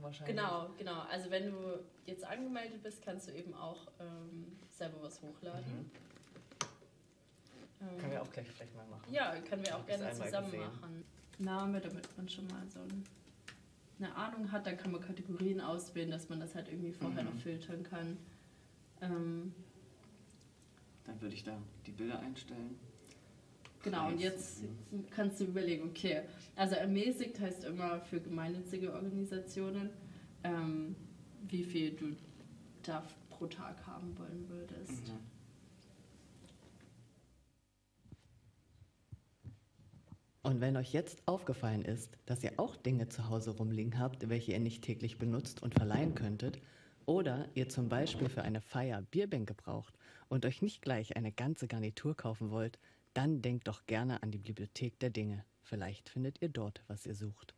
wahrscheinlich. Genau. Also wenn du jetzt angemeldet bist, kannst du eben auch selber was hochladen. Können wir auch gleich vielleicht mal machen. Ja, können wir auch gerne zusammen gesehen. machen. Name, damit man schon mal so eine Ahnung hat, dann kann man Kategorien auswählen, dass man das halt irgendwie vorher noch filtern kann. Dann würde ich da die Bilder einstellen. Genau, und jetzt kannst du überlegen, okay, also ermäßigt heißt immer für gemeinnützige Organisationen, wie viel du da pro Tag haben wollen würdest. Und wenn euch jetzt aufgefallen ist, dass ihr auch Dinge zu Hause rumliegen habt, welche ihr nicht täglich benutzt und verleihen könntet, oder ihr zum Beispiel für eine Feier Bierbänke braucht und euch nicht gleich eine ganze Garnitur kaufen wollt, dann denkt doch gerne an die Bibliothek der Dinge. Vielleicht findet ihr dort, was ihr sucht.